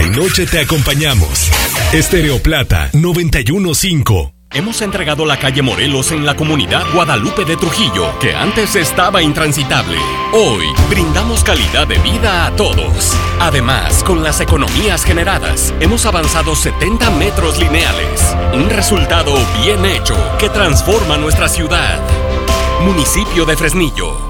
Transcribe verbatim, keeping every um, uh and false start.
noche te acompañamos. Estéreo Plata noventa y uno punto cinco. Hemos entregado la calle Morelos en la comunidad Guadalupe de Trujillo, que antes estaba intransitable. Hoy brindamos calidad de vida a todos. Además, con las economías generadas, hemos avanzado setenta metros lineales. Un resultado bien hecho que transforma nuestra ciudad. Municipio de Fresnillo.